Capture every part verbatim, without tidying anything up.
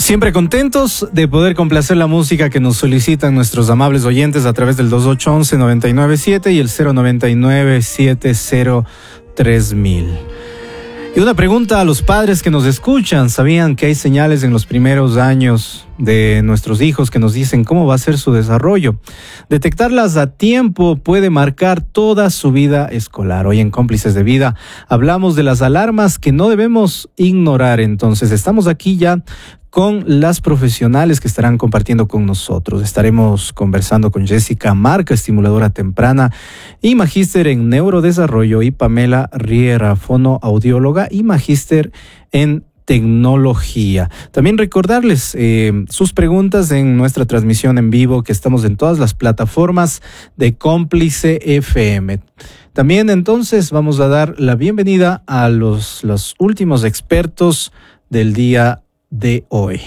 Siempre contentos de poder complacer la música que nos solicitan nuestros amables oyentes a través del dos ocho once, noventa y nueve siete y el cero noventa y nueve, siete cero tres mil. Y una pregunta a los padres que nos escuchan. ¿Sabían que hay señales en los primeros años de nuestros hijos que nos dicen cómo va a ser su desarrollo? Detectarlas a tiempo puede marcar toda su vida escolar. Hoy en Cómplices de Vida hablamos de las alarmas que no debemos ignorar. Entonces estamos aquí ya con las profesionales que estarán compartiendo con nosotros. Estaremos conversando con Jessica Marca, estimuladora temprana y magíster en neurodesarrollo, y Pamela Riera, fonoaudióloga y magíster en tecnología. También recordarles eh, sus preguntas en nuestra transmisión en vivo, que estamos en todas las plataformas de Cómplice F M. También entonces vamos a dar la bienvenida a los, los últimos expertos del día de hoy.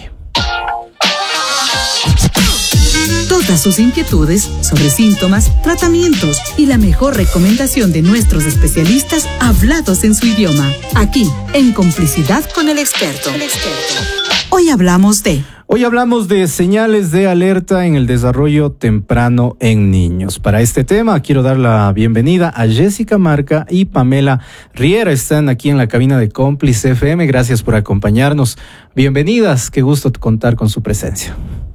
Todas sus inquietudes sobre síntomas, tratamientos y la mejor recomendación de nuestros especialistas hablados en su idioma. Aquí, en Complicidad con el Experto. El experto. Hoy hablamos de... Hoy hablamos de señales de alerta en el desarrollo temprano en niños. Para este tema quiero dar la bienvenida a Jessica Marca y Pamela Riera. Están aquí en la cabina de Cómplice F M. Gracias por acompañarnos. Bienvenidas, qué gusto contar con su presencia.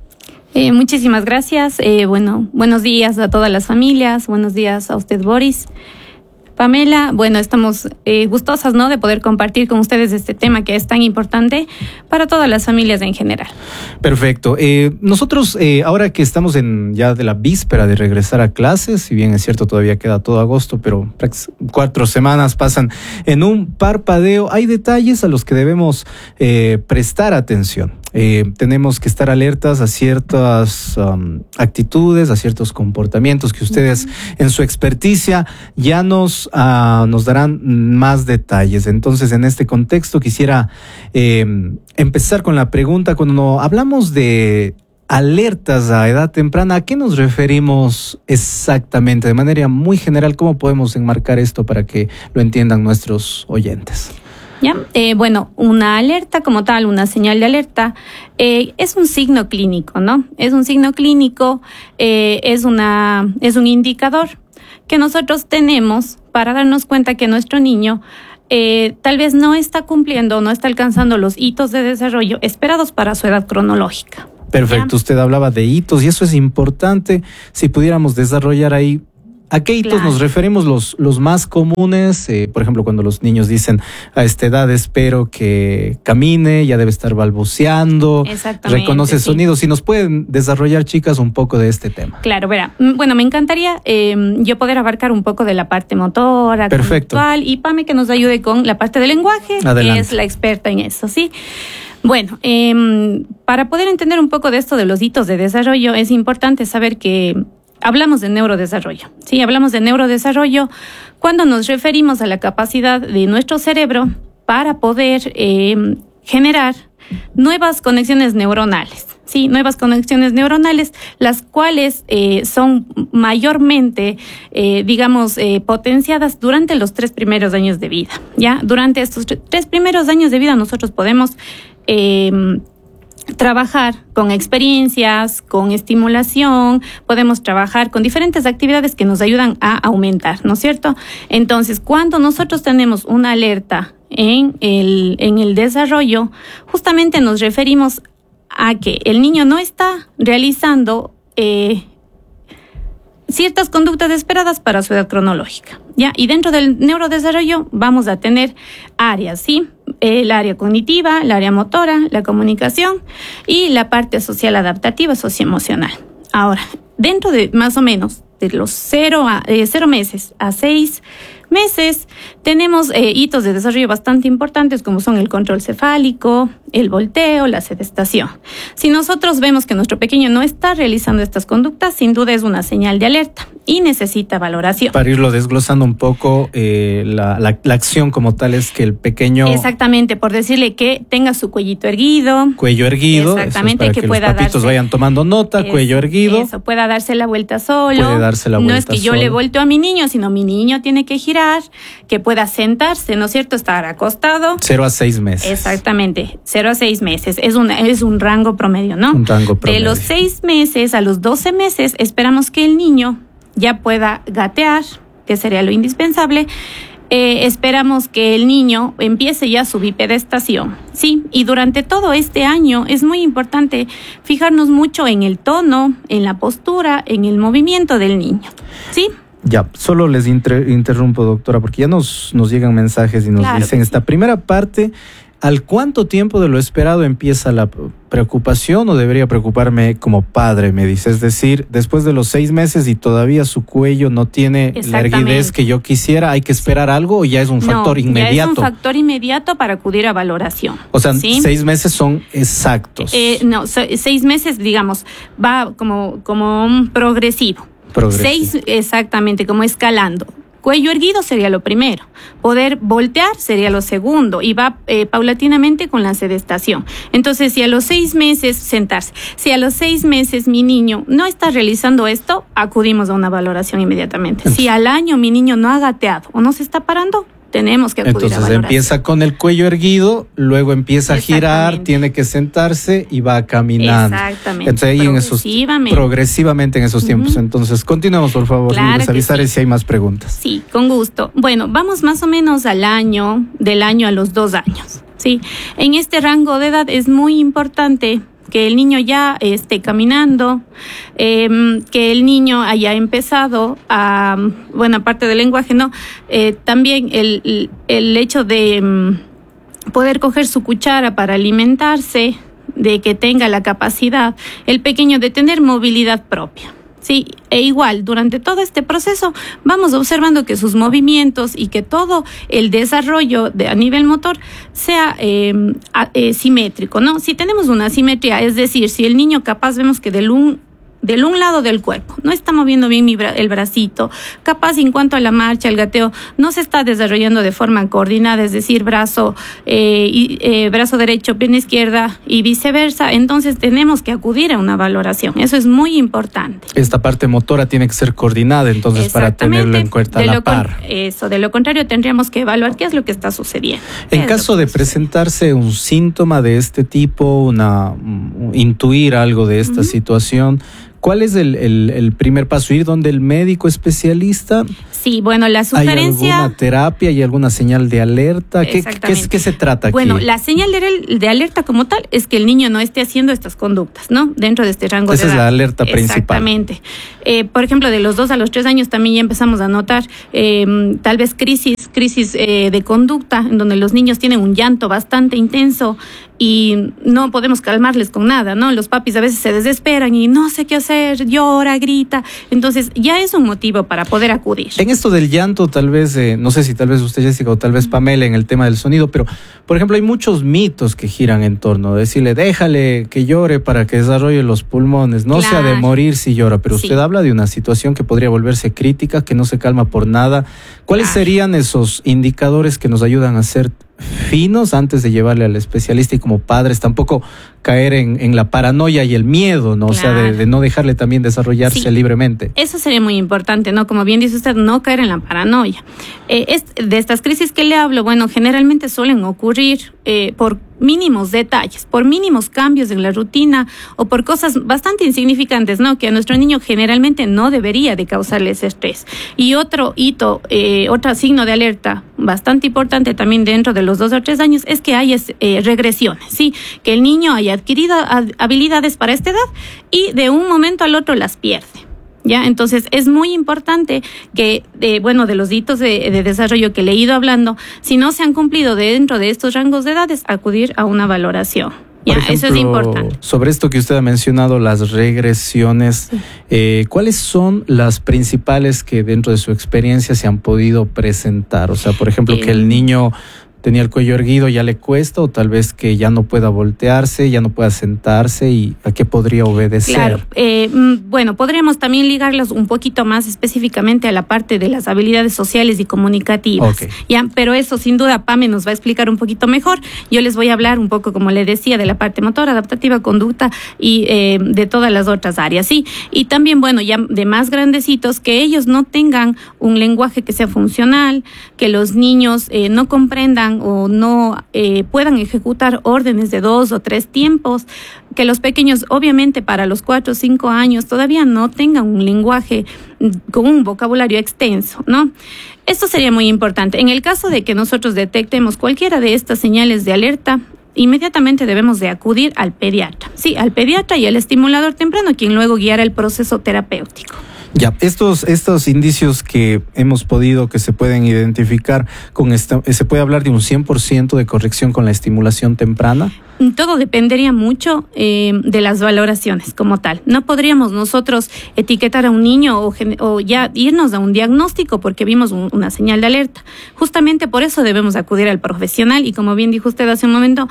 Eh, muchísimas gracias. Eh, bueno, buenos días a todas las familias. Buenos días a usted, Boris. Pamela, bueno, estamos eh, gustosas, ¿no?, de poder compartir con ustedes este tema que es tan importante para todas las familias en general. Perfecto. Eh, nosotros, eh, ahora que estamos en ya de la víspera de regresar a clases, si bien es cierto todavía queda todo agosto, pero cuatro semanas pasan en un parpadeo, hay detalles a los que debemos eh, prestar atención. Eh, tenemos que estar alertas a ciertas um, actitudes, a ciertos comportamientos que ustedes en su experticia ya nos, uh, nos darán más detalles. Entonces, en este contexto quisiera eh, empezar con la pregunta. Cuando hablamos de alertas a edad temprana, ¿a qué nos referimos exactamente? De manera muy general, ¿cómo podemos enmarcar esto para que lo entiendan nuestros oyentes? ¿Ya? Eh, bueno, una alerta como tal, una señal de alerta, eh, es un signo clínico, ¿no? Es un signo clínico, eh, es una, es un indicador que nosotros tenemos para darnos cuenta que nuestro niño eh, tal vez no está cumpliendo, no está alcanzando los hitos de desarrollo esperados para su edad cronológica. Perfecto, ¿ya? Usted hablaba de hitos y eso es importante. Si pudiéramos desarrollar ahí, ¿a qué hitos claro. nos referimos los, los más comunes? Eh, por ejemplo, cuando los niños dicen a esta edad espero que camine, ya debe estar balbuceando, reconoce sí. sonidos. Si nos pueden desarrollar, chicas, un poco de este tema. Claro, verá. Bueno, me encantaría eh, yo poder abarcar un poco de la parte motora, conductual, y Pame que nos ayude con la parte del lenguaje, Adelante. que es la experta en eso, ¿sí? Bueno, eh, para poder entender un poco de esto de los hitos de desarrollo, es importante saber que hablamos de neurodesarrollo, ¿sí? Hablamos de neurodesarrollo cuando nos referimos a la capacidad de nuestro cerebro para poder eh, generar nuevas conexiones neuronales, ¿sí? Nuevas conexiones neuronales, las cuales eh, son mayormente, eh, digamos, eh, potenciadas durante los tres primeros años de vida, ¿ya? Durante estos tres primeros años de vida nosotros podemos Eh, trabajar con experiencias, con estimulación, podemos trabajar con diferentes actividades que nos ayudan a aumentar, ¿no es cierto? Entonces, cuando nosotros tenemos una alerta en el, en el desarrollo, justamente nos referimos a que el niño no está realizando eh, ciertas conductas esperadas para su edad cronológica, ¿ya? Y dentro del neurodesarrollo vamos a tener áreas, ¿sí? El área cognitiva, el área motora, la comunicación y la parte social adaptativa socioemocional. Ahora, dentro de más o menos de los cero, a, eh, cero meses a seis meses, tenemos eh, hitos de desarrollo bastante importantes como son el control cefálico, el volteo, la sedestación. Si nosotros vemos que nuestro pequeño no está realizando estas conductas, sin duda es una señal de alerta y necesita valoración. Para irlo desglosando un poco, eh, la, la, la acción como tal es que el pequeño... Exactamente, por decirle que tenga su cuellito erguido. Cuello erguido. Exactamente, eso es para que, que pueda los papitos darse, vayan tomando nota, es, cuello erguido. Eso, pueda darse la vuelta solo. Puede darse la vuelta No es que solo. yo le volteo a mi niño, sino mi niño tiene que girar, que pueda sentarse, ¿no es cierto? Estar acostado. Cero a seis meses. Exactamente, cero cero a seis meses. Es un, es un rango promedio, ¿no? Un rango promedio. De los seis meses a los doce meses esperamos que el niño ya pueda gatear, que sería lo indispensable. Eh, esperamos que el niño empiece ya su bipedestación, ¿sí? Y durante todo este año es muy importante fijarnos mucho en el tono, en la postura, en el movimiento del niño, ¿sí? Ya, solo les inter- interrumpo, doctora, porque ya nos, nos llegan mensajes y nos claro dicen, esta sí. primera parte, ¿al cuánto tiempo de lo esperado empieza la preocupación o debería preocuparme como padre? Me dice, es decir, después de los seis meses y todavía su cuello no tiene la erguidez que yo quisiera, ¿hay que esperar sí. algo o ya es un factor no, inmediato? Ya es un factor inmediato para acudir a valoración. O sea, ¿sí? seis meses son exactos. Eh, no, seis meses, digamos, va como, como un progresivo. progresivo. Seis, exactamente, como escalando. Cuello erguido sería lo primero, poder voltear sería lo segundo y va eh, paulatinamente con la sedestación. Entonces, si a los seis meses sentarse, si a los seis meses mi niño no está realizando esto, acudimos a una valoración inmediatamente. Si al año mi niño no ha gateado o no se está parando, tenemos que acudir Entonces, a valoración. Empieza con el cuello erguido, luego empieza a girar, tiene que sentarse y va caminando. Exactamente. Entonces, ahí en esos, progresivamente en esos uh-huh. tiempos. Entonces, continuemos, por favor. Claro les avisaré sí. si hay más preguntas. Sí, con gusto. Bueno, vamos más o menos al año, del año a los dos años. Sí, en este rango de edad es muy importante que el niño ya esté caminando, eh, que el niño haya empezado a, bueno, aparte del lenguaje, no, eh, también el, el hecho de um, poder coger su cuchara para alimentarse, de que tenga la capacidad, el pequeño de tener movilidad propia. Sí, e igual, durante todo este proceso vamos observando que sus movimientos y que todo el desarrollo de, a nivel motor sea eh, a, eh, simétrico, ¿no? Si tenemos una simetría, es decir, si el niño capaz vemos que del un del un lado del cuerpo, no está moviendo bien mi bra- el bracito, capaz en cuanto a la marcha, el gateo, no se está desarrollando de forma coordinada, es decir, brazo, eh, y, eh, brazo derecho, pierna izquierda y viceversa, entonces tenemos que acudir a una valoración, eso es muy importante. Esta parte motora tiene que ser coordinada, entonces, para tenerlo en cuenta a la par. Con, eso, de lo contrario tendríamos que evaluar qué es lo que está sucediendo. En caso de presentarse un síntoma de este tipo, una um, intuir algo de esta uh-huh. situación, ¿cuál es el, el, el primer paso? ¿Ir donde el médico especialista? Sí, bueno, la sugerencia... ¿Hay alguna terapia y alguna señal de alerta? ¿Qué, qué, qué se trata aquí? Bueno, la señal de, de alerta como tal es que el niño no esté haciendo estas conductas, ¿no? Dentro de este rango Esa de edad. Esa es la alerta principal. Exactamente. Eh, por ejemplo, de los dos a los tres años también ya empezamos a notar eh, tal vez crisis, crisis eh, de conducta, en donde los niños tienen un llanto bastante intenso y no podemos calmarles con nada, ¿no? Los papis a veces se desesperan y no sé qué hacer, llora, grita. Entonces, ya es un motivo para poder acudir. En esto del llanto, tal vez, eh, no sé si tal vez usted, Jessica, o tal vez Pamela, en el tema del sonido, pero, por ejemplo, hay muchos mitos que giran en torno a decirle, déjale que llore para que desarrolle los pulmones, no claro. sea de morir si llora, pero sí. usted habla de una situación que podría volverse crítica, que no se calma por nada. ¿Cuáles claro. serían esos indicadores que nos ayudan a ser finos antes de llevarle al especialista y como padres tampoco caer en, en la paranoia y el miedo, ¿no? Claro. O sea, de, de no dejarle también desarrollarse sí. libremente. Eso sería muy importante, ¿no? Como bien dice usted, no caer en la paranoia. Eh, es, de estas crisis que le hablo, bueno, generalmente suelen ocurrir eh, por mínimos detalles, por mínimos cambios en la rutina o por cosas bastante insignificantes, ¿no? Que a nuestro niño generalmente no debería de causarle ese estrés. Y otro hito, eh, otro signo de alerta bastante importante también dentro de los dos o tres años es que hay eh, regresiones, ¿sí? Que el niño haya adquirido habilidades para esta edad y de un momento al otro las pierde. ¿Ya? Entonces es muy importante que, eh, bueno, de los hitos de, de desarrollo que le he ido hablando, si no se han cumplido dentro de estos rangos de edades, acudir a una valoración. Ya, ejemplo, eso es importante. Sobre esto que usted ha mencionado, las regresiones, sí. eh, ¿cuáles son las principales que dentro de su experiencia se han podido presentar? O sea, por ejemplo, eh, que el niño tenía el cuello erguido, ya le cuesta, o tal vez que ya no pueda voltearse, ya no pueda sentarse, y ¿a qué podría obedecer? Claro, eh, bueno, podríamos también ligarlos un poquito más específicamente a la parte de las habilidades sociales y comunicativas. Okay. Ya, pero eso sin duda Pame nos va a explicar un poquito mejor. Yo les voy a hablar un poco, como le decía, de la parte motora, adaptativa, conducta y eh, de todas las otras áreas, sí. Y también, bueno, ya de más grandecitos, que ellos no tengan un lenguaje que sea funcional, que los niños eh, no comprendan entiendan o no eh, puedan ejecutar órdenes de dos o tres tiempos, que los pequeños, obviamente para los cuatro o cinco años, todavía no tengan un lenguaje con un vocabulario extenso, ¿no? Esto sería muy importante. En el caso de que nosotros detectemos cualquiera de estas señales de alerta, inmediatamente debemos de acudir al pediatra. Sí, al pediatra y al estimulador temprano, quien luego guiará el proceso terapéutico. Ya, estos, estos indicios que hemos podido, que se pueden identificar con esta, ¿se puede hablar de un cien por ciento de corrección con la estimulación temprana? Todo dependería mucho eh, de las valoraciones como tal. No podríamos nosotros etiquetar a un niño o, o ya irnos a un diagnóstico porque vimos un, una señal de alerta. Justamente por eso debemos acudir al profesional y, como bien dijo usted hace un momento,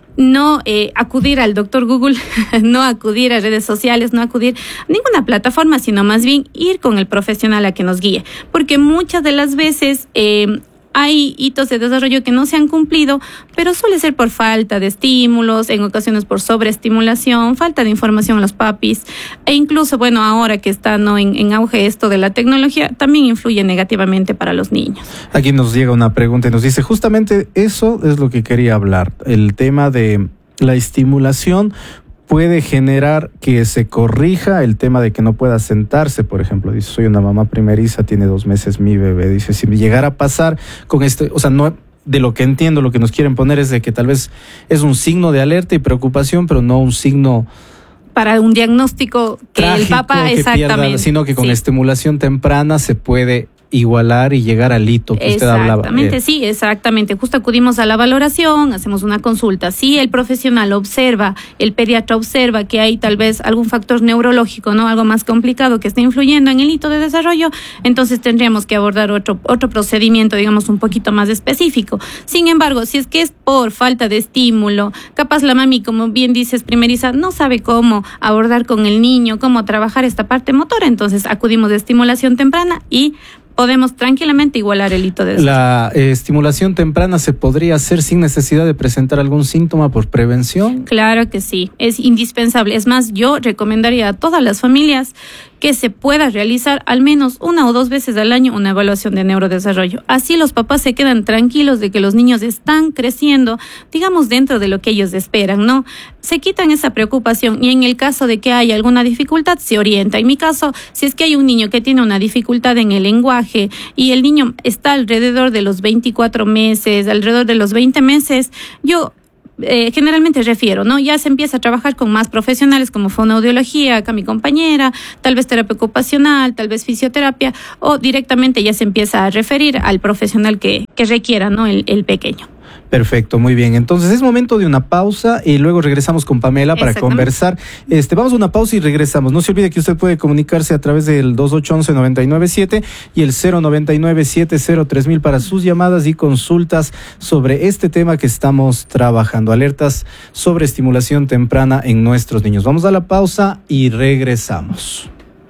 no eh, acudir al doctor Google, no acudir a redes sociales, no acudir a ninguna plataforma, sino más bien ir con el profesional a que nos guíe. Porque muchas de las veces eh, hay hitos de desarrollo que no se han cumplido, pero suele ser por falta de estímulos, en ocasiones por sobreestimulación, falta de información a los papis, e incluso, bueno, ahora que está no en, en auge esto de la tecnología, también influye negativamente para los niños. Aquí nos llega una pregunta y nos dice, justamente eso es lo que quería hablar, el tema de la estimulación puede generar que se corrija el tema de que no pueda sentarse, por ejemplo. Dice, soy una mamá primeriza, tiene dos meses mi bebé. Dice, si me llegara a pasar con este, o sea, no, de lo que entiendo, lo que nos quieren poner es de que tal vez es un signo de alerta y preocupación, pero no un signo para un diagnóstico que trágico, el papá, que exactamente. Pierda, sino que con sí. estimulación temprana se puede igualar y llegar al hito que usted hablaba. Exactamente, sí, exactamente. Justo acudimos a la valoración, hacemos una consulta. Si el profesional observa, el pediatra observa que hay tal vez algún factor neurológico, ¿no? Algo más complicado que está influyendo en el hito de desarrollo, entonces tendríamos que abordar otro, otro procedimiento, digamos, un poquito más específico. Sin embargo, si es que es por falta de estímulo, capaz la mami, como bien dices, primeriza, no sabe cómo abordar con el niño, cómo trabajar esta parte motora, entonces acudimos de estimulación temprana y podemos tranquilamente igualar el hito de desarrollo. ¿La eh, estimulación temprana se podría hacer sin necesidad de presentar algún síntoma por prevención? Claro que sí, es indispensable. Es más, yo recomendaría a todas las familias que se pueda realizar al menos una o dos veces al año una evaluación de neurodesarrollo. Así los papás se quedan tranquilos de que los niños están creciendo, digamos, dentro de lo que ellos esperan, ¿no? Se quitan esa preocupación y en el caso de que haya alguna dificultad, se orienta. En mi caso, si es que hay un niño que tiene una dificultad en el lenguaje y el niño está alrededor de los veinticuatro meses, alrededor de los veinte meses, yo Eh, generalmente refiero, ¿no? Ya se empieza a trabajar con más profesionales como fonoaudiología, acá mi compañera, tal vez terapia ocupacional, tal vez fisioterapia, o directamente ya se empieza a referir al profesional que, que requiera, ¿no? El, el pequeño. Perfecto, muy bien. Entonces es momento de una pausa y luego regresamos con Pamela para conversar. Este, vamos a una pausa y regresamos. No se olvide que usted puede comunicarse a través del dos ocho uno uno, nueve nueve siete y el cero nueve nueve siete cero tres mil para sus llamadas y consultas sobre este tema que estamos trabajando. Alertas sobre estimulación temprana en nuestros niños. Vamos a la pausa y regresamos.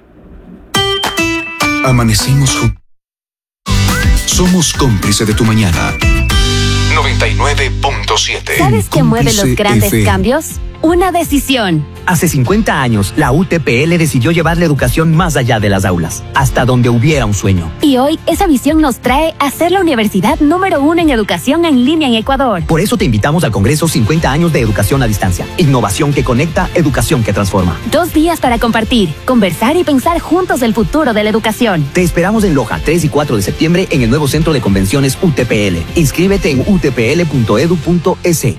Amanecimos juntos. Somos cómplice de tu mañana. noventa y nueve punto siete. ¿Sabes qué mueve los grandes F. cambios? Una decisión. Hace cincuenta años, la U T P L decidió llevar la educación más allá de las aulas, hasta donde hubiera un sueño. Y hoy, esa visión nos trae a ser la universidad número uno en educación en línea en Ecuador. Por eso te invitamos al Congreso cincuenta años de educación a distancia. Innovación que conecta, educación que transforma. Dos días para compartir, conversar y pensar juntos el futuro de la educación. Te esperamos en Loja, tres y cuatro de septiembre, en el nuevo Centro de Convenciones U T P L. Inscríbete en u t p l punto edu punto e s.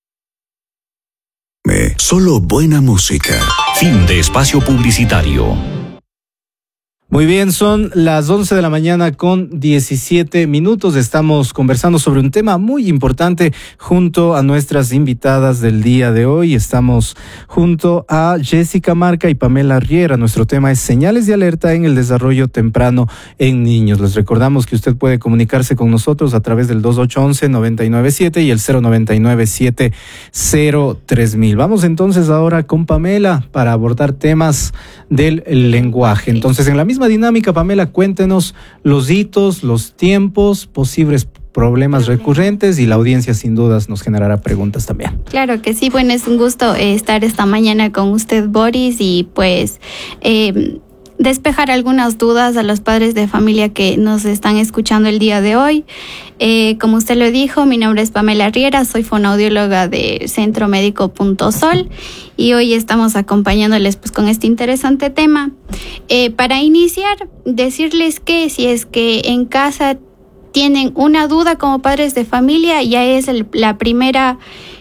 Solo buena música. Fin de espacio publicitario. Muy bien, son las once de la mañana con diecisiete minutos. Estamos conversando sobre un tema muy importante junto a nuestras invitadas del día de hoy. Estamos junto a Jessica Marca y Pamela Riera. Nuestro tema es señales de alerta en el desarrollo temprano en niños. Les recordamos que usted puede comunicarse con nosotros a través del dos ocho uno uno, nueve nueve siete y el cero nueve nueve siete cero tres mil. Vamos entonces ahora con Pamela para abordar temas del lenguaje. Entonces, en la misma dinámica, Pamela, cuéntenos los hitos, los tiempos, posibles problemas recurrentes y la audiencia sin dudas nos generará preguntas también. Claro que sí, bueno, es un gusto eh, estar esta mañana con usted, Boris, y pues... Eh, despejar algunas dudas a los padres de familia que nos están escuchando el día de hoy. Eh, como usted lo dijo, mi nombre es Pamela Riera, soy fonoaudióloga de Centro Médico Punto Sol y hoy estamos acompañándoles pues con este interesante tema. Eh, para iniciar, decirles que si es que en casa tienen una duda como padres de familia, ya es el, la primera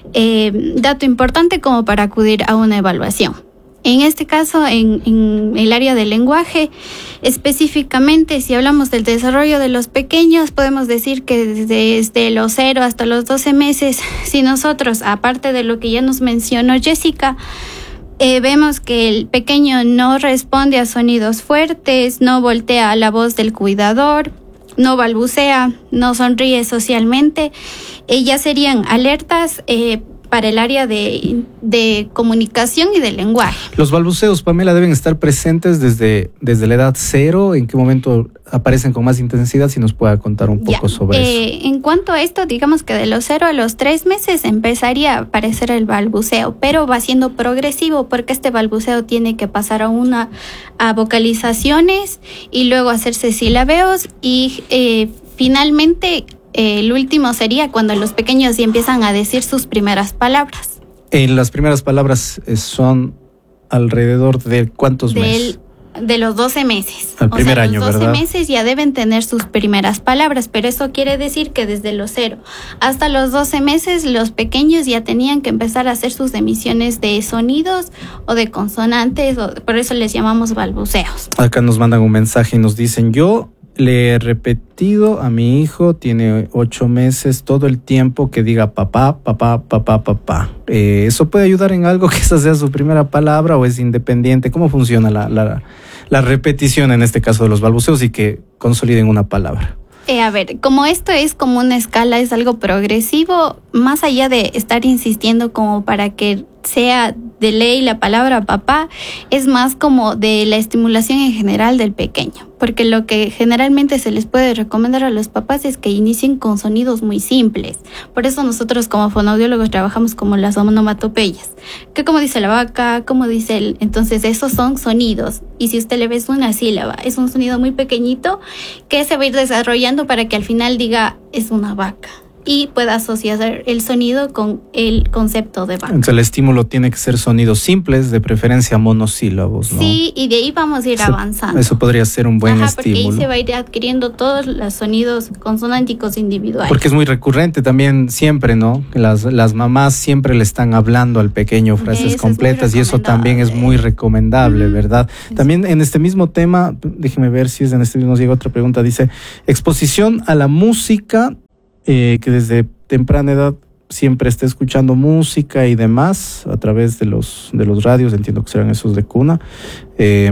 eh, dato importante como para acudir a una evaluación. En este caso, en, en el área del lenguaje, específicamente, si hablamos del desarrollo de los pequeños, podemos decir que desde, desde los cero hasta los doce meses, si nosotros, aparte de lo que ya nos mencionó Jessica, eh, vemos que el pequeño no responde a sonidos fuertes, no voltea a la voz del cuidador, no balbucea, no sonríe socialmente, eh, ya serían alertas eh, para el área de, de comunicación y de lenguaje. Los balbuceos, Pamela, deben estar presentes desde, desde la edad cero. ¿En qué momento aparecen con más intensidad? Si nos pueda contar un poco ya, sobre eh, eso. En cuanto a esto, digamos que de los cero a los tres meses empezaría a aparecer el balbuceo, pero va siendo progresivo porque este balbuceo tiene que pasar a una a vocalizaciones y luego hacerse silabeos y eh, finalmente el último sería cuando los pequeños ya empiezan a decir sus primeras palabras. En las primeras palabras son alrededor de ¿cuántos Del, meses? De los doce meses. Al primer o sea, año, los doce ¿verdad? meses ya deben tener sus primeras palabras, pero eso quiere decir que desde los cero hasta los doce meses los pequeños ya tenían que empezar a hacer sus emisiones de sonidos o de consonantes, o, por eso les llamamos balbuceos. Acá nos mandan un mensaje y nos dicen: yo le he repetido a mi hijo, tiene ocho meses, todo el tiempo que diga papá, papá, papá, papá. Eh, ¿Eso puede ayudar en algo que esa sea su primera palabra o es independiente? ¿Cómo funciona la, la, la repetición en este caso de los balbuceos y que consoliden una palabra? Eh, a ver, como esto es como una escala, es algo progresivo, más allá de estar insistiendo como para que sea de ley la palabra papá, es más como de la estimulación en general del pequeño, porque lo que generalmente se les puede recomendar a los papás es que inicien con sonidos muy simples. Por eso nosotros como fonoaudiólogos trabajamos como las onomatopeyas, que como dice la vaca, como dice el, entonces esos son sonidos, y si usted le ve una sílaba, es un sonido muy pequeñito que se va a ir desarrollando para que al final diga es una vaca y pueda asociar el sonido con el concepto de vaca. Entonces el estímulo tiene que ser sonidos simples, de preferencia monosílabos, ¿no? Sí, y de ahí vamos a ir eso, avanzando. Eso podría ser un buen Ajá, estímulo. porque ahí se va a ir adquiriendo todos los sonidos consonánticos individuales. Porque es muy recurrente también siempre, ¿no? Las, las mamás siempre le están hablando al pequeño frases eso completas y eso también es muy recomendable, ¿verdad? Mm, también en este mismo tema, déjeme ver si es en este mismo, nos llega otra pregunta, dice, exposición a la música, Eh, que desde temprana edad siempre esté escuchando música y demás a través de los de los radios, entiendo que serán esos de cuna. Eh,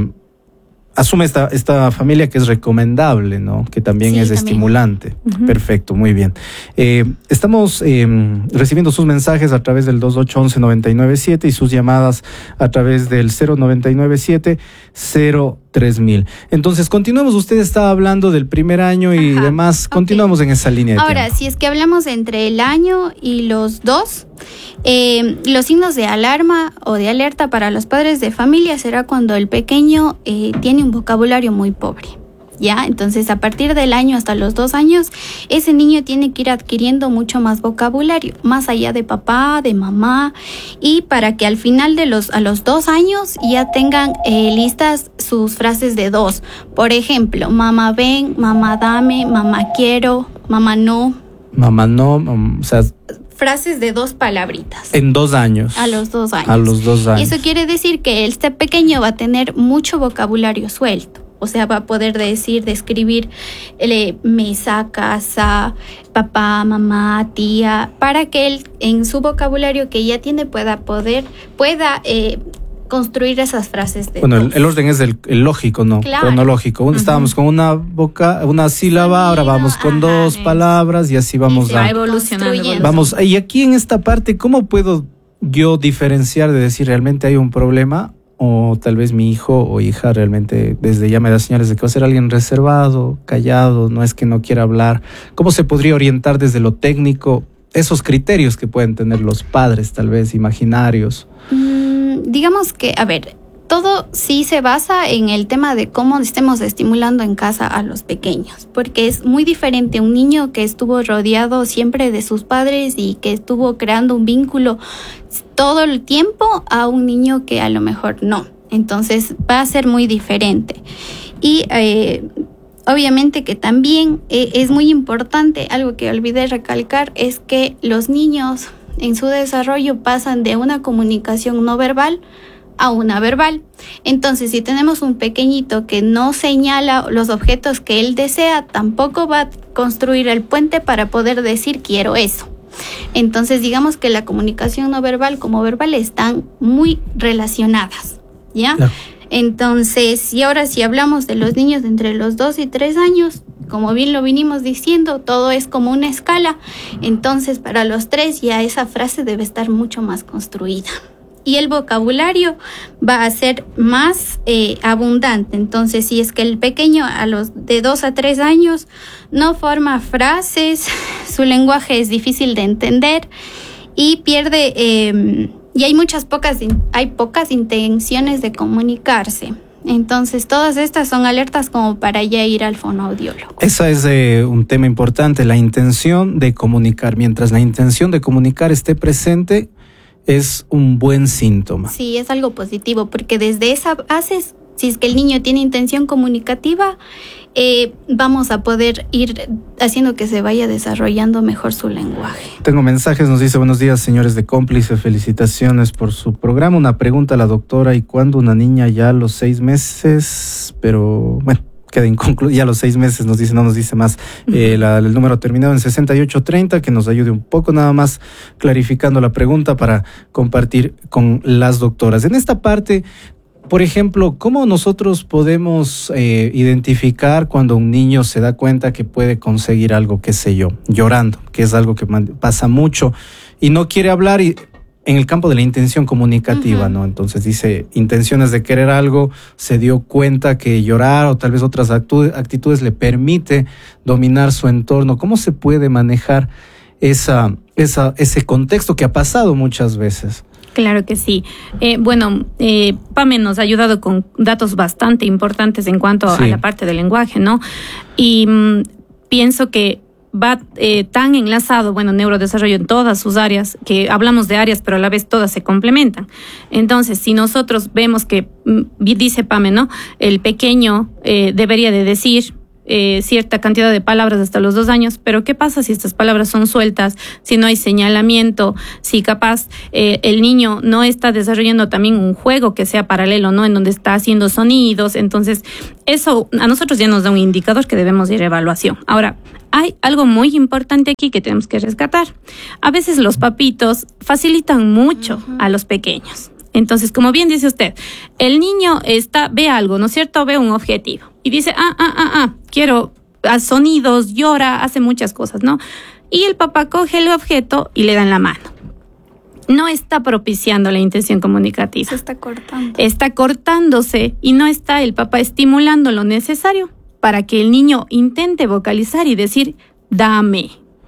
asume esta, esta familia que es recomendable, ¿no? Que también sí, es también. estimulante. Uh-huh. Perfecto, muy bien. Eh, estamos eh, recibiendo sus mensajes a través del dos ocho once noventa y nueve siete y sus llamadas a través del cero noventa y nueve siete cero tres mil. Entonces, continuamos. Usted estaba hablando del primer año y Ajá, demás. Continuamos okay. en esa línea de Ahora, tiempo. si es que hablamos entre el año y los dos, eh, los signos de alarma o de alerta para los padres de familia será cuando el pequeño eh, tiene un vocabulario muy pobre. ¿Ya? Entonces, a partir del año hasta los dos años, ese niño tiene que ir adquiriendo mucho más vocabulario, más allá de papá, de mamá, y para que al final de los, a los dos años ya tengan eh, listas sus frases de dos. Por ejemplo, mamá ven, mamá dame, mamá quiero, mamá no. Mamá no, um, o sea... Frases de dos palabritas. En dos años. A los dos años. A los dos años. Eso quiere decir que este pequeño va a tener mucho vocabulario suelto. O sea, va a poder decir, describir eh, mesa, casa, papá, mamá, tía, para que él en su vocabulario que ya tiene pueda poder, pueda eh, construir esas frases de Bueno, el, el orden es el, el lógico, ¿no? Claro. Cronológico. Uh-huh. Estábamos con una boca, una sílaba, ahora vamos con Ajá, dos es. palabras y así vamos y a... va evolucionando. Vamos, y aquí en esta parte, ¿cómo puedo yo diferenciar de decir realmente hay un problema? O tal vez mi hijo o hija realmente desde ya me da señales de que va a ser alguien reservado, callado, no es que no quiera hablar. ¿Cómo se podría orientar desde lo técnico esos criterios que pueden tener los padres, tal vez imaginarios? Mm, digamos que, a ver, todo sí se basa en el tema de cómo estemos estimulando en casa a los pequeños, porque es muy diferente un niño que estuvo rodeado siempre de sus padres y que estuvo creando un vínculo todo el tiempo a un niño que a lo mejor no. Entonces va a ser muy diferente. Y eh, obviamente que también eh, es muy importante, algo que olvidé recalcar, es que los niños en su desarrollo pasan de una comunicación no verbal a una verbal. Entonces, si tenemos un pequeñito que no señala los objetos que él desea, tampoco va a construir el puente para poder decir quiero eso. Entonces, digamos que la comunicación no verbal como verbal están muy relacionadas, ¿ya? No. Entonces, y ahora si hablamos de los niños de entre los dos y tres años, como bien lo vinimos diciendo, todo es como una escala. Entonces, para los tres ya esa frase debe estar mucho más construida. Y el vocabulario va a ser más eh, abundante. Entonces, si es que el pequeño a los de dos a tres años no forma frases, su lenguaje es difícil de entender y pierde, eh, y hay muchas pocas, hay pocas intenciones de comunicarse. Entonces, todas estas son alertas como para ya ir al fonoaudiólogo. Ese es eh, un tema importante, la intención de comunicar. Mientras la intención de comunicar esté presente, es un buen síntoma. Sí, es algo positivo, porque desde esa base, si es que el niño tiene intención comunicativa, eh, vamos a poder ir haciendo que se vaya desarrollando mejor su lenguaje. Tengo mensajes, nos dice: buenos días, señores de Cómplice, felicitaciones por su programa. Una pregunta a la doctora: ¿y cuándo una niña ya a los seis meses? Pero bueno, queda inconcluso, ya a los seis meses nos dice, no nos dice más. Eh, la, el número terminado en sesenta y ocho treinta, que nos ayude un poco nada más clarificando la pregunta para compartir con las doctoras. En esta parte, por ejemplo, ¿cómo nosotros podemos eh, identificar cuando un niño se da cuenta que puede conseguir algo, qué sé yo, llorando, que es algo que pasa mucho y no quiere hablar y en el campo de la intención comunicativa, uh-huh. ¿no? Entonces dice, intenciones de querer algo, se dio cuenta que llorar o tal vez otras actu- actitudes le permite dominar su entorno. ¿Cómo se puede manejar esa, esa, ese contexto que ha pasado muchas veces? Claro que sí. Eh, bueno, eh, Pame nos ha ayudado con datos bastante importantes en cuanto sí. a la parte del lenguaje, ¿no? Y mmm, pienso que va eh, tan enlazado, bueno, neurodesarrollo en todas sus áreas, que hablamos de áreas, pero a la vez todas se complementan. Entonces, si nosotros vemos que, dice Pame, ¿no? El pequeño eh, debería de decir eh, cierta cantidad de palabras hasta los dos años, pero ¿qué pasa si estas palabras son sueltas, si no hay señalamiento, si capaz eh, el niño no está desarrollando también un juego que sea paralelo, ¿no? En donde está haciendo sonidos? Entonces, eso a nosotros ya nos da un indicador que debemos ir a evaluación. Ahora, hay algo muy importante aquí que tenemos que rescatar. A veces los papitos facilitan mucho uh-huh. a los pequeños. Entonces, como bien dice usted, el niño está, ve algo, ¿no es cierto? Ve un objetivo y dice, ah, ah, ah, ah, quiero a sonidos, llora, hace muchas cosas, ¿no? Y el papá coge el objeto y le da en la mano. No está propiciando la intención comunicativa. Se está cortando. Está cortándose y no está el papá estimulando lo necesario para que el niño intente vocalizar y decir, dame.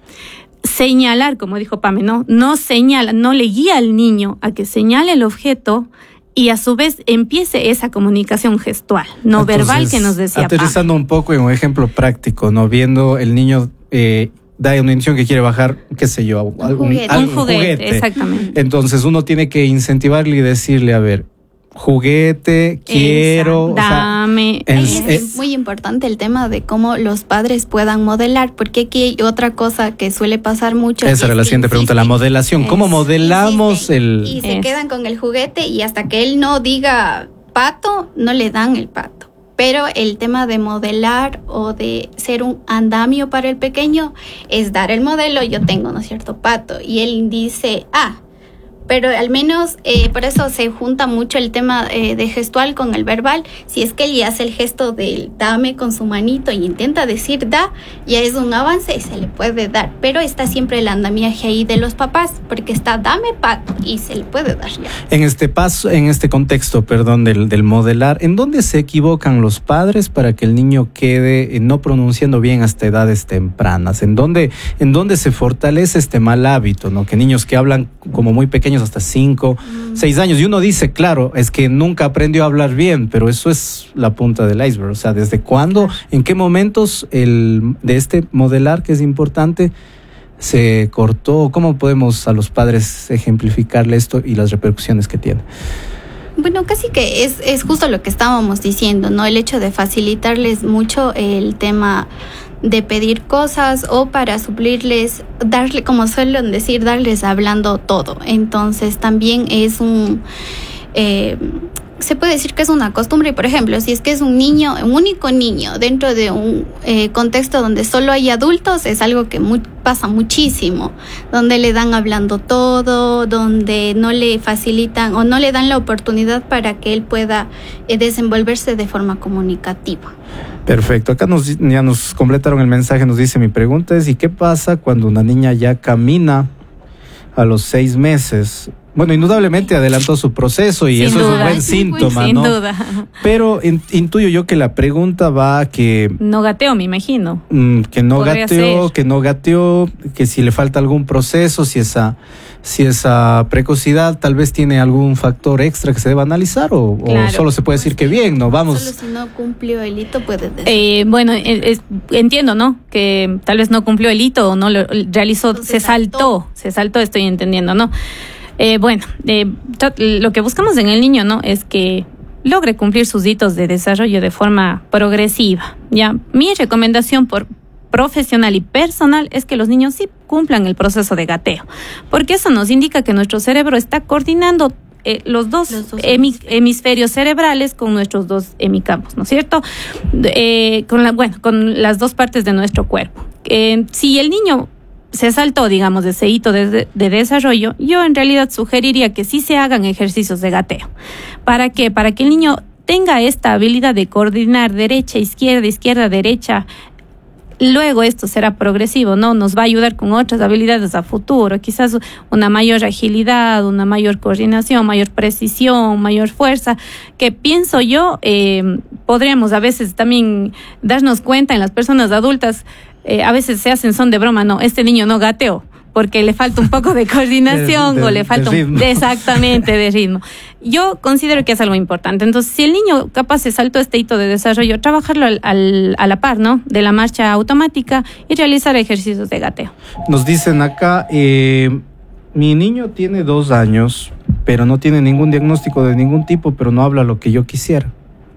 Señalar, como dijo Pame, no, no señala, no le guía al niño a que señale el objeto y a su vez empiece esa comunicación gestual, no Entonces, verbal que nos decía Pame. Aterrizando un poco en un ejemplo práctico, ¿no? Viendo el niño eh, da una intención que quiere bajar, qué sé yo, un algún, juguete. algún un juguete, juguete. Exactamente. Entonces uno tiene que incentivarle y decirle, a ver, juguete, quiero, Exacto. Dame. O sea, es, es, es muy importante el tema de cómo los padres puedan modelar, porque aquí hay otra cosa que suele pasar mucho. Esa era la siguiente pregunta, la modelación. Es, ¿Cómo modelamos insisten, el...? Y se es. quedan con el juguete y hasta que él no diga pato, no le dan el pato. Pero el tema de modelar o de ser un andamio para el pequeño es dar el modelo. Yo tengo, ¿no es cierto?, pato. Y él dice, ah, pero al menos eh, por eso se junta mucho el tema eh, de gestual con el verbal. Si es que él ya hace el gesto del dame con su manito y intenta decir da, ya es un avance y se le puede dar. Pero está siempre el andamiaje ahí de los papás, porque está dame pato y se le puede dar ya. En este paso, en este contexto, perdón, del, del modelar, ¿en dónde se equivocan los padres para que el niño quede eh, no pronunciando bien hasta edades tempranas? ¿En dónde, en dónde se fortalece este mal hábito, ¿no? Que niños que hablan como muy pequeños años hasta cinco, mm. seis años. Y uno dice, claro, es que nunca aprendió a hablar bien, pero eso es la punta del iceberg. O sea, ¿desde cuándo, en qué momentos el, de este modelar, que es importante, se cortó? ¿Cómo podemos a los padres ejemplificarle esto y las repercusiones que tiene? Bueno, casi que es, es justo lo que estábamos diciendo, ¿no? El hecho de facilitarles mucho el tema de pedir cosas o para suplirles, darle, como suelen decir, darles hablando todo. Entonces también es un... Eh, se puede decir que es una costumbre. Y por ejemplo, si es que es un niño, un único niño dentro de un eh, contexto donde solo hay adultos, es algo que muy, pasa muchísimo, donde le dan hablando todo, donde no le facilitan o no le dan la oportunidad para que él pueda eh, desenvolverse de forma comunicativa. Perfecto, acá nos, ya nos completaron el mensaje, nos dice: mi pregunta es, ¿y qué pasa cuando una niña ya camina a los seis meses? Bueno, indudablemente adelantó su proceso y sin eso duda. Es un buen síntoma, sin ¿no? Sin duda. Pero in, intuyo yo que la pregunta va a que... No gateó, me imagino. Mm, que no gateó, ser. que no gateó, que si le falta algún proceso, si esa, si esa precocidad tal vez tiene algún factor extra que se deba analizar o, claro. o solo se puede decir que bien, ¿no? Vamos. Solo si no cumplió el hito puede decir. Eh, bueno, es, entiendo, ¿no? Que tal vez no cumplió el hito o no lo realizó, no, se, se saltó. saltó, se saltó, estoy entendiendo, ¿no? Eh, bueno, eh, lo que buscamos en el niño, ¿no? Es que logre cumplir sus hitos de desarrollo de forma progresiva, ¿ya? Mi recomendación por profesional y personal es que los niños sí cumplan el proceso de gateo, porque eso nos indica que nuestro cerebro está coordinando eh, los dos, los dos hemi- hemisferios cerebrales con nuestros dos hemicampos, ¿no es cierto? Eh, con la, bueno, con las dos partes de nuestro cuerpo. Eh, si el niño se saltó, digamos, de ese hito de, de desarrollo, yo en realidad sugeriría que sí se hagan ejercicios de gateo. ¿Para qué? Para que el niño tenga esta habilidad de coordinar derecha, izquierda, izquierda, derecha. Luego esto será progresivo, ¿no? Nos va a ayudar con otras habilidades a futuro, quizás una mayor agilidad, una mayor coordinación, mayor precisión, mayor fuerza, que pienso yo eh, podríamos a veces también darnos cuenta en las personas adultas. Eh, a veces se hacen son de broma, no, este niño no gateó, porque le falta un poco de coordinación de, de, o le falta de un, exactamente de ritmo. Yo considero que es algo importante. Entonces, si el niño capaz se saltó este hito de desarrollo, trabajarlo al, al, a la par, ¿no? De la marcha automática y realizar ejercicios de gateo. Nos dicen acá, eh, mi niño tiene dos años, pero no tiene ningún diagnóstico de ningún tipo, pero no habla lo que yo quisiera.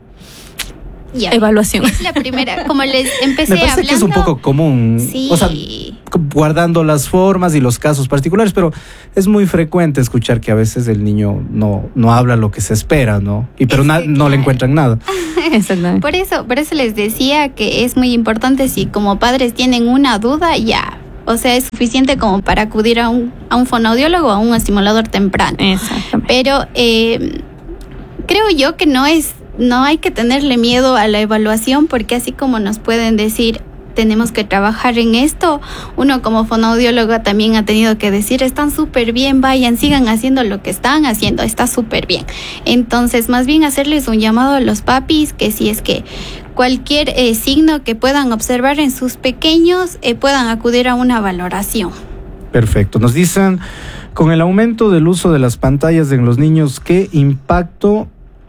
Ya. Evaluación. Es la primera, como les empecé Me parece hablando. Que es un poco común, sí. o sea, guardando las formas y los casos particulares, pero es muy frecuente escuchar que a veces el niño no, no habla lo que se espera, ¿no? Y pero na- no le encuentran nada. Exactamente. Por eso, por eso les decía que es muy importante, si como padres tienen una duda, ya. O sea, es suficiente como para acudir a un, a un fonoaudiólogo o a un estimulador temprano. Exactamente. Pero eh, creo yo que no es No hay que tenerle miedo a la evaluación, porque así como nos pueden decir, tenemos que trabajar en esto, uno como fonoaudiólogo también ha tenido que decir, están súper bien, vayan, sigan haciendo lo que están haciendo, está súper bien. Entonces, más bien hacerles un llamado a los papis, que si es que cualquier eh, signo que puedan observar en sus pequeños, eh, puedan acudir a una valoración. Perfecto. Nos dicen, con el aumento del uso de las pantallas en los niños, ¿qué impacto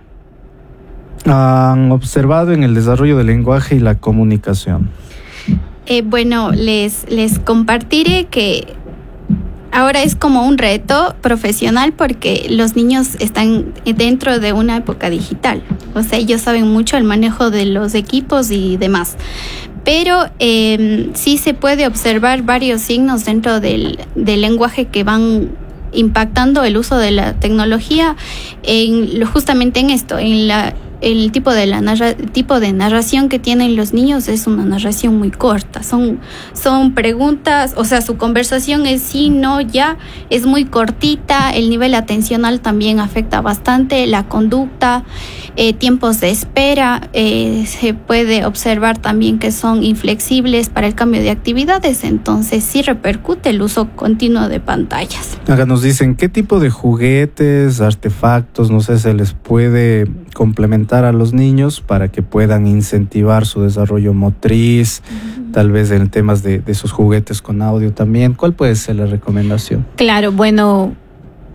han observado en el desarrollo del lenguaje y la comunicación? Eh, bueno, les, les compartiré que ahora es como un reto profesional, porque los niños están dentro de una época digital. O sea, ellos saben mucho el manejo de los equipos y demás. Pero eh, sí se puede observar varios signos dentro del, del lenguaje que van impactando el uso de la tecnología en justamente en esto, en la el tipo de la narra, tipo de narración que tienen los niños es una narración muy corta, son son preguntas, o sea, su conversación es sí, no, ya, es muy cortita, el nivel atencional también afecta bastante, la conducta, eh, tiempos de espera, eh, se puede observar también que son inflexibles para el cambio de actividades, entonces sí repercute el uso continuo de pantallas. Acá nos dicen, ¿qué tipo de juguetes, artefactos, no sé, se les puede complementar a los niños para que puedan incentivar su desarrollo motriz, uh-huh. tal vez en temas de, de esos juguetes con audio también? ¿Cuál puede ser la recomendación? Claro, bueno,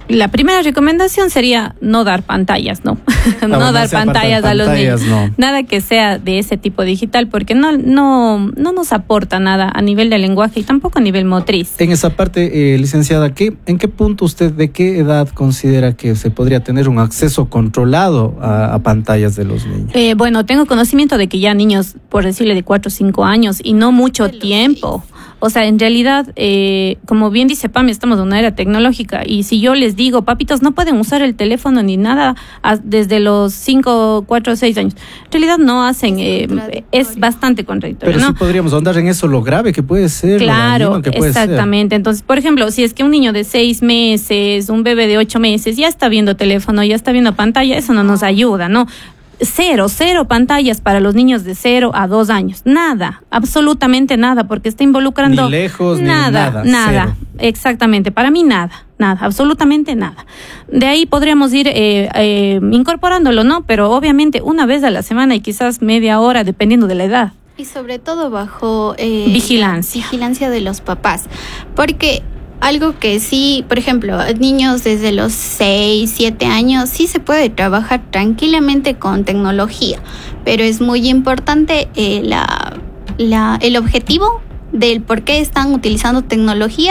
La primera recomendación sería no dar pantallas, ¿no? no, no dar pantallas a los niños. No. Nada que sea de ese tipo digital, porque no, no, no nos aporta nada a nivel de lenguaje y tampoco a nivel motriz. En esa parte, eh, licenciada, ¿qué, ¿en qué punto usted, de qué edad considera que se podría tener un acceso controlado a, a pantallas de los niños? Eh, bueno, tengo conocimiento de que ya niños, por decirle, de cuatro o cinco años y no mucho tiempo. O sea, en realidad, eh, como bien dice Pami, estamos en una era tecnológica y si yo les digo, papitos, no pueden usar el teléfono ni nada a, desde los cinco, cuatro, seis años. En realidad no hacen, eh, es bastante contradictorio. Pero ¿no? sí podríamos ahondar en eso, lo grave que puede ser. Claro, que puede exactamente. Ser. Entonces, por ejemplo, si es que un niño de seis meses, un bebé de ocho meses, ya está viendo teléfono, ya está viendo pantalla, eso no nos ayuda, ¿no? Cero, cero pantallas para los niños de cero a dos años. Nada, absolutamente nada, porque está involucrando... Ni lejos, nada, ni nada. Nada, cero. Exactamente, para mí nada, nada, absolutamente nada. De ahí podríamos ir eh, eh, incorporándolo, ¿no? Pero obviamente una vez a la semana y quizás media hora, dependiendo de la edad. Y sobre todo bajo... Eh, vigilancia. Vigilancia de los papás, porque... Algo que sí, por ejemplo, niños desde los seis, siete años, sí se puede trabajar tranquilamente con tecnología, pero es muy importante eh, la, la, el objetivo del por qué están utilizando tecnología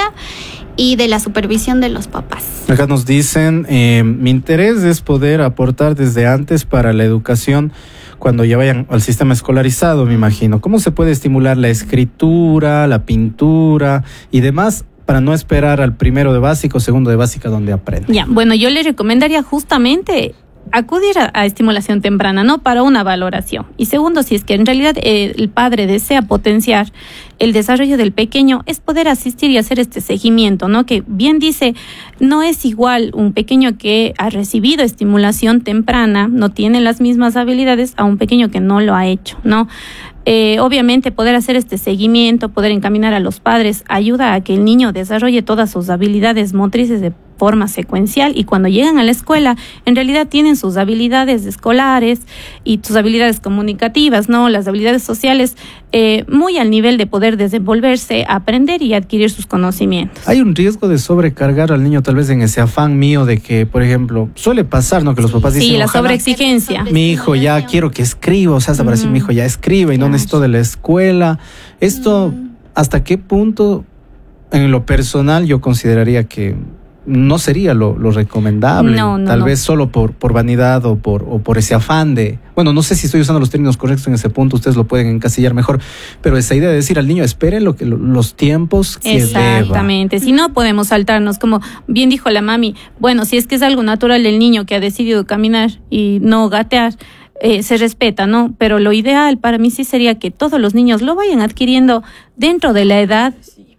y de la supervisión de los papás. Acá nos dicen, eh, mi interés es poder aportar desde antes para la educación cuando ya vayan al sistema escolarizado, me imagino. ¿Cómo se puede estimular la escritura, la pintura y demás? Para no esperar al primero de básico, segundo de básica, donde aprende. Ya, bueno, yo le recomendaría justamente acudir a, a estimulación temprana, ¿no? Para una valoración. Y segundo, si es que en realidad eh, el padre desea potenciar el desarrollo del pequeño, es poder asistir y hacer este seguimiento, ¿no? Que bien dice, no es igual un pequeño que ha recibido estimulación temprana, no tiene las mismas habilidades, a un pequeño que no lo ha hecho, ¿no? Eh, obviamente poder hacer este seguimiento, poder encaminar a los padres, ayuda a que el niño desarrolle todas sus habilidades motrices de forma secuencial y cuando llegan a la escuela, en realidad tienen sus habilidades escolares y sus habilidades comunicativas, ¿no? Las habilidades sociales eh, muy al nivel de poder desenvolverse, aprender y adquirir sus conocimientos. Hay un riesgo de sobrecargar al niño tal vez en ese afán mío de que, por ejemplo, suele pasar, ¿no? Que los papás dicen, sí, la sobreexigencia. Mi hijo ya quiero que escriba, o sea, hasta para decir, mi hijo ya escriba y no necesito de la escuela. Esto, ¿hasta qué punto en lo personal yo consideraría que no sería lo, lo recomendable? No, no, tal no. vez solo por, por vanidad o por, o por ese afán de... Bueno, no sé si estoy usando los términos correctos en ese punto, ustedes lo pueden encasillar mejor, pero esa idea de decir al niño, espere lo que, lo, los tiempos que Exactamente, deba. Si no podemos saltarnos, como bien dijo la mami, bueno, si es que es algo natural del niño que ha decidido caminar y no gatear, Eh, se respeta, ¿no? Pero lo ideal para mí sí sería que todos los niños lo vayan adquiriendo dentro de la edad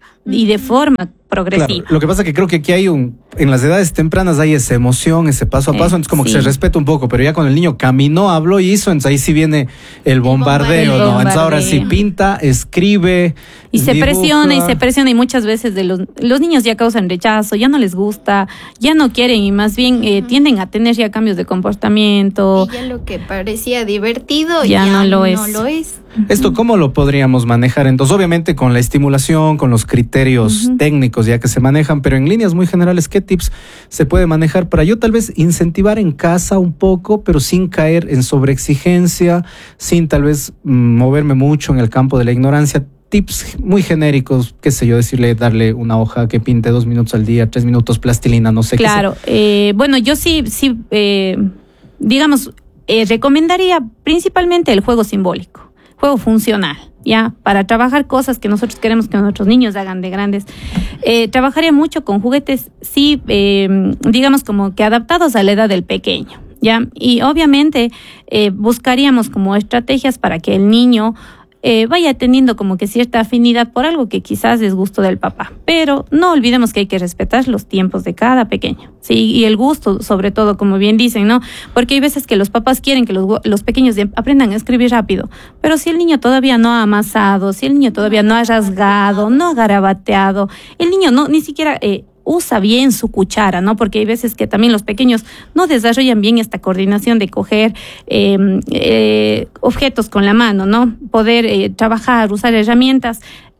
y de forma progresiva. Claro, lo que pasa es que creo que aquí hay un, en las edades tempranas hay esa emoción, ese paso a paso, eh, entonces como sí. que se respeta un poco, pero ya cuando el niño caminó, habló y hizo, entonces ahí sí viene el bombardeo, el bombardeo ¿no? Entonces ahora sí pinta, escribe, y se dibuja. presiona y se presiona y muchas veces de los, los niños ya causan rechazo, ya no les gusta, ya no quieren y más bien eh, uh-huh. tienden a tener ya cambios de comportamiento. Y ya lo que parecía divertido ya, ya no, lo, no es. lo es. ¿Esto cómo lo podríamos manejar? Entonces, obviamente con la estimulación, con los criterios uh-huh. técnicos ya que se manejan, pero en líneas muy generales, ¿qué tips se puede manejar para yo tal vez incentivar en casa un poco, pero sin caer en sobreexigencia, sin tal vez mm, moverme mucho en el campo de la ignorancia? Tips muy genéricos, qué sé yo, decirle, darle una hoja que pinte dos minutos al día, tres minutos, plastilina, no sé. Claro, eh, bueno, yo sí, sí, eh, digamos, eh, recomendaría principalmente el juego simbólico. Juego funcional, ya, para trabajar cosas que nosotros queremos que nuestros niños hagan de grandes. Eh, trabajaría mucho con juguetes, sí, eh, digamos como que adaptados a la edad del pequeño, ya, y obviamente eh, buscaríamos como estrategias para que el niño Eh, vaya teniendo como que cierta afinidad por algo que quizás es gusto del papá. Pero no olvidemos que hay que respetar los tiempos de cada pequeño, ¿sí? Y el gusto, sobre todo, como bien dicen, ¿no? Porque hay veces que los papás quieren que los, los pequeños aprendan a escribir rápido, pero si el niño todavía no ha amasado, si el niño todavía no ha rasgado, no ha garabateado, el niño no ni siquiera... Eh, usa bien su cuchara, ¿no? Porque hay veces que también los pequeños no desarrollan bien esta coordinación de coger eh, eh, objetos con la mano, ¿no? Poder eh, trabajar, usar herramientas.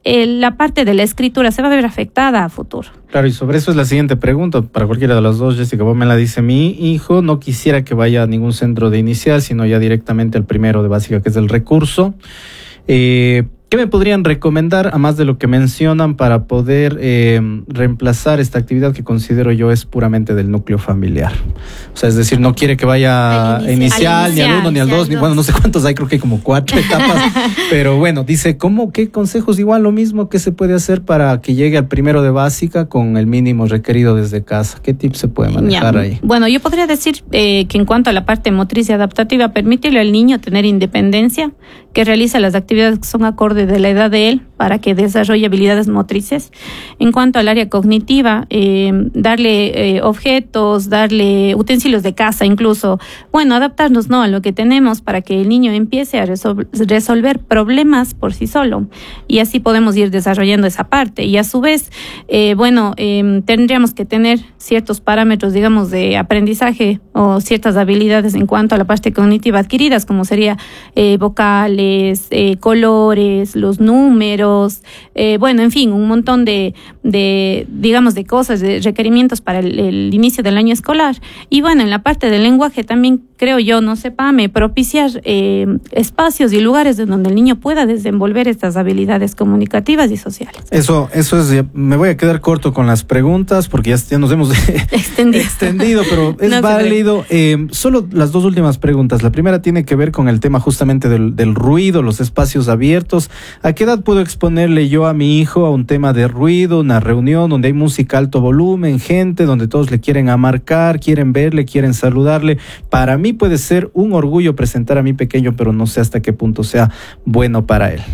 eh, la parte de la escritura se va a ver afectada a futuro. Claro, y sobre eso es la siguiente pregunta para cualquiera de las dos. Jessica me la dice: mi hijo no quisiera que vaya a ningún centro de inicial, sino ya directamente al primero de básica, que es el recurso. Eh, ¿Qué me podrían recomendar, a más de lo que mencionan, para poder eh, reemplazar esta actividad que considero yo es puramente del núcleo familiar? O sea, es decir, no quiere que vaya a inicial, al ni al uno, ni al dos, ni, bueno, no sé cuántos hay, creo que hay como cuatro etapas. Pero bueno, dice, ¿cómo, qué consejos? Igual lo mismo, ¿qué se puede hacer para que llegue al primero de básica con el mínimo requerido desde casa? ¿Qué tips se puede manejar ya, ahí? Bueno, yo podría decir eh, que en cuanto a la parte motriz y adaptativa, permitirle al niño tener independencia, que realice las actividades que son acordes de la edad de él para que desarrolle habilidades motrices. En cuanto al área cognitiva, eh, darle eh, objetos, darle utensilios de casa incluso, bueno, adaptarnos ¿no? a lo que tenemos para que el niño empiece a resol- resolver problemas por sí solo, y así podemos ir desarrollando esa parte. Y a su vez, eh, bueno, eh, tendríamos que tener ciertos parámetros, digamos, de aprendizaje o ciertas habilidades en cuanto a la parte cognitiva adquiridas, como sería eh, vocales, Eh, colores, los números, eh, bueno, en fin, un montón de, de, digamos, de cosas, de requerimientos para el, el inicio del año escolar. Y bueno, en la parte del lenguaje también creo yo, no sé, Pame, propiciar eh, espacios y lugares en donde el niño pueda desenvolver estas habilidades comunicativas y sociales. Eso, eso es, me voy a quedar corto con las preguntas porque ya, ya nos hemos extendido. extendido, pero es no válido. Eh, solo las dos últimas preguntas. La primera tiene que ver con el tema justamente del, del ruido, los espacios abiertos. ¿A qué edad puedo exponerle yo a mi hijo a un tema de ruido, una reunión donde hay música alto volumen, gente, donde todos le quieren amarcar, quieren verle, quieren saludarle? Para mí puede ser un orgullo presentar a mi pequeño, pero no sé hasta qué punto sea bueno para él.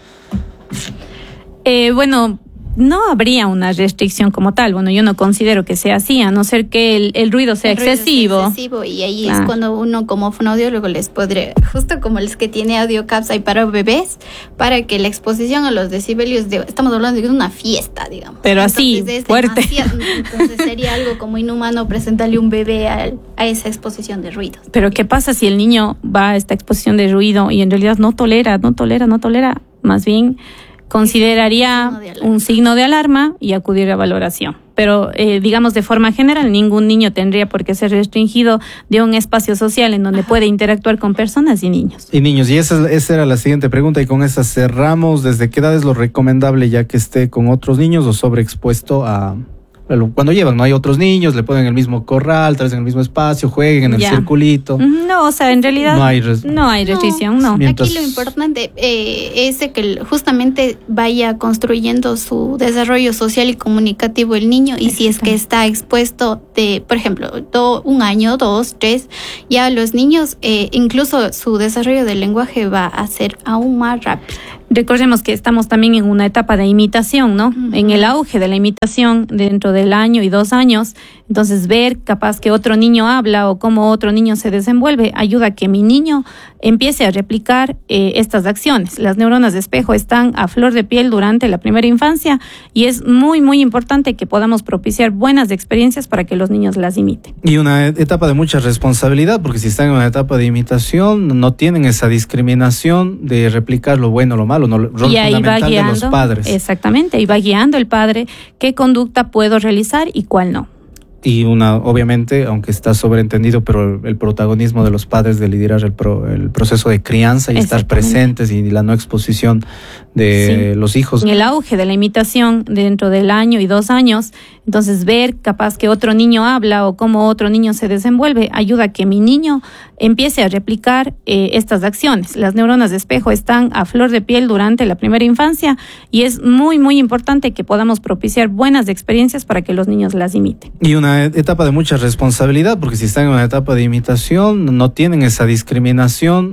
Eh, bueno, no habría una restricción como tal. Bueno, yo no considero que sea así, a no ser que el, el ruido sea el excesivo. Ruido excesivo. Y ahí ah. es cuando uno como fonoaudiólogo les podría, justo como los que tiene audiocaps hay para bebés, para que la exposición a los decibelios, de, estamos hablando de una fiesta, digamos. Pero así, fuerte. Entonces sería algo como inhumano presentarle un bebé a, a esa exposición de ruido. Pero ¿qué pasa si el niño va a esta exposición de ruido y en realidad no tolera, no tolera, no tolera? Más bien consideraría un signo de alarma y acudir a valoración. Pero, eh, digamos, de forma general, ningún niño tendría por qué ser restringido de un espacio social en donde Ajá. puede interactuar con personas y niños. Y niños, y esa, esa era la siguiente pregunta, y con esa cerramos. ¿Desde qué edad es lo recomendable ya que esté con otros niños o sobreexpuesto a... Cuando llevan, no hay otros niños, le ponen el mismo corral, tal vez en el mismo espacio, jueguen en el ya. circulito? No, o sea, en realidad no hay, res- no hay restricción, no. no. Mientras... Aquí lo importante eh, es de que justamente vaya construyendo su desarrollo social y comunicativo el niño, y si es que está expuesto de, por ejemplo, do, un año, dos, tres, ya los niños, eh, incluso su desarrollo del lenguaje va a ser aún más rápido. Recordemos que estamos también en una etapa de imitación, ¿no? Uh-huh. En el auge de la imitación dentro del año y dos años. Entonces, ver capaz que otro niño habla o cómo otro niño se desenvuelve ayuda a que mi niño empiece a replicar eh, estas acciones. Las neuronas de espejo están a flor de piel durante la primera infancia y es muy, muy importante que podamos propiciar buenas experiencias para que los niños las imiten. Y una etapa de mucha responsabilidad, porque si están en una etapa de imitación, no tienen esa discriminación de replicar lo bueno o lo malo, no, el rol y ahí fundamental va guiando, de los padres. Exactamente, y va guiando el padre qué conducta puedo realizar y cuál no. Y una, obviamente, aunque está sobreentendido, pero el protagonismo de los padres de liderar el, pro, el proceso de crianza y estar presentes, y la no exposición de sí. los hijos. En el auge de la imitación dentro del año y dos años, entonces ver capaz que otro niño habla o cómo otro niño se desenvuelve ayuda a que mi niño empiece a replicar eh, estas acciones. Las neuronas de espejo están a flor de piel durante la primera infancia y es muy, muy importante que podamos propiciar buenas experiencias para que los niños las imiten. Y una etapa de mucha responsabilidad, porque si están en una etapa de imitación, no tienen esa discriminación